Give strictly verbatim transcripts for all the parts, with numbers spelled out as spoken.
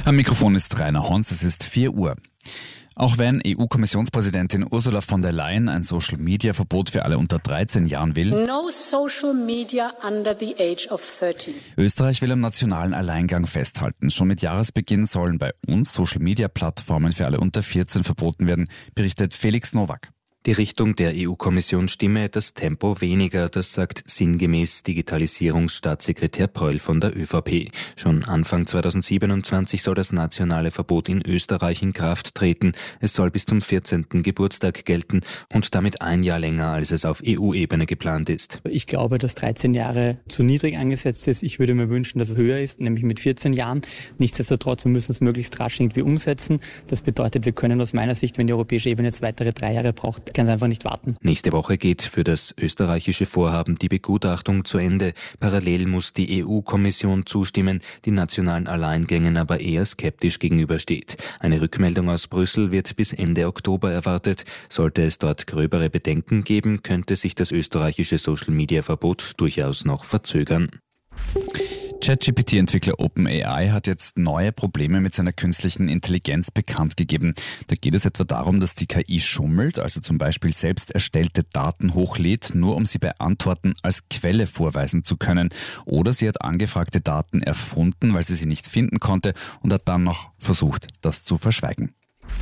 Am Mikrofon ist Rainer Hons, es ist vier Uhr. Auch wenn E U-Kommissionspräsidentin Ursula von der Leyen ein Social-Media-Verbot für alle unter dreizehn Jahren will, no social media under the age of thirteen. Österreich will am nationalen Alleingang festhalten. Schon mit Jahresbeginn sollen bei uns Social-Media-Plattformen für alle unter vierzehn verboten werden, berichtet Felix Nowak. Die Richtung der E U-Kommission stimme, das Tempo weniger, das sagt sinngemäß Digitalisierungsstaatssekretär Pröll von der ÖVP. Schon Anfang zweitausendsiebenundzwanzig soll das nationale Verbot in Österreich in Kraft treten. Es soll bis zum vierzehnten Geburtstag gelten und damit ein Jahr länger, als es auf E U-Ebene geplant ist. Ich glaube, dass dreizehn Jahre zu niedrig angesetzt ist. Ich würde mir wünschen, dass es höher ist, nämlich mit vierzehn Jahren. Nichtsdestotrotz, wir müssen es möglichst rasch irgendwie umsetzen. Das bedeutet, wir können aus meiner Sicht, wenn die europäische Ebene jetzt weitere drei Jahre braucht, kann es einfach nicht warten. Nächste Woche geht für das österreichische Vorhaben die Begutachtung zu Ende. Parallel muss die E U-Kommission zustimmen, die nationalen Alleingängen aber eher skeptisch gegenübersteht. Eine Rückmeldung aus Brüssel wird bis Ende Oktober erwartet. Sollte es dort gröbere Bedenken geben, könnte sich das österreichische Social-Media-Verbot durchaus noch verzögern. ChatGPT-Entwickler OpenAI hat jetzt neue Probleme mit seiner künstlichen Intelligenz bekannt gegeben. Da geht es etwa darum, dass die K I schummelt, also zum Beispiel selbst erstellte Daten hochlädt, nur um sie bei Antworten als Quelle vorweisen zu können. Oder sie hat angefragte Daten erfunden, weil sie sie nicht finden konnte und hat dann noch versucht, das zu verschweigen.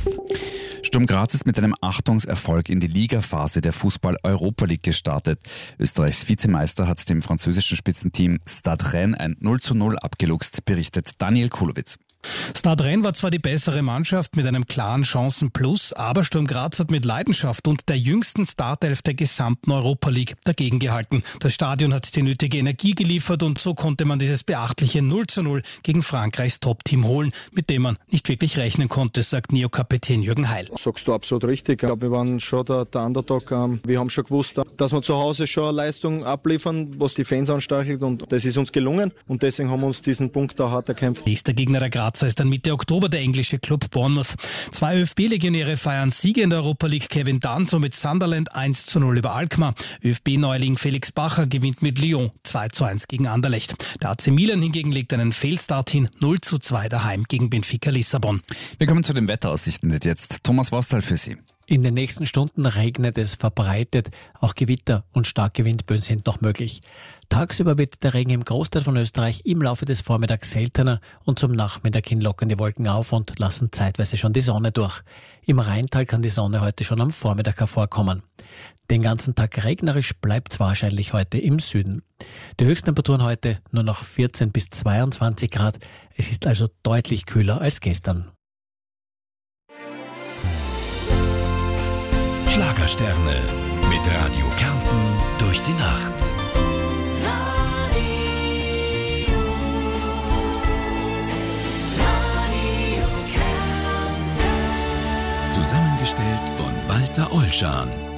Sturm Graz ist mit einem Achtungserfolg in die Ligaphase der Fußball-Europa League gestartet. Österreichs Vizemeister hat dem französischen Spitzenteam Stade Rennes ein null zu null abgeluchst, berichtet Daniel Kulowitz. Stade Rennes war zwar die bessere Mannschaft mit einem klaren Chancenplus, aber Sturm Graz hat mit Leidenschaft und der jüngsten Startelf der gesamten Europa League dagegen gehalten. Das Stadion hat die nötige Energie geliefert und so konnte man dieses beachtliche null zu null gegen Frankreichs Top-Team holen, mit dem man nicht wirklich rechnen konnte, sagt Neo-Kapitän Jürgen Heil. Sagst du absolut richtig. Ich glaube, wir waren schon der, der Underdog. Wir haben schon gewusst, dass wir zu Hause schon eine Leistung abliefern, was die Fans anstachelt, und das ist uns gelungen und deswegen haben wir uns diesen Punkt da hart erkämpft. Nächster Gegner der Graz ist dann Mitte Oktober der englische Club Bournemouth. Zwei ÖFB-Legionäre feiern Siege in der Europa League. Kevin Danso mit Sunderland eins zu null über Alkmaar. ÖFB-Neuling Felix Bacher gewinnt mit Lyon zwei zu eins gegen Anderlecht. Der A C Milan hingegen legt einen Fehlstart hin, null zu zwei daheim gegen Benfica Lissabon. Wir kommen zu den Wetteraussichten jetzt. Thomas Wastal für Sie. In den nächsten Stunden regnet es verbreitet, auch Gewitter und starke Windböen sind noch möglich. Tagsüber wird der Regen im Großteil von Österreich im Laufe des Vormittags seltener und zum Nachmittag hin lockern die Wolken auf und lassen zeitweise schon die Sonne durch. Im Rheintal kann die Sonne heute schon am Vormittag hervorkommen. Den ganzen Tag regnerisch bleibt es wahrscheinlich heute im Süden. Die Höchsttemperaturen heute nur noch vierzehn bis zweiundzwanzig Grad. Es ist also deutlich kühler als gestern. Schlagersterne mit Radio Kärnten durch die Nacht. Radio, Radio Kärnten. Zusammengestellt von Walter Olschan.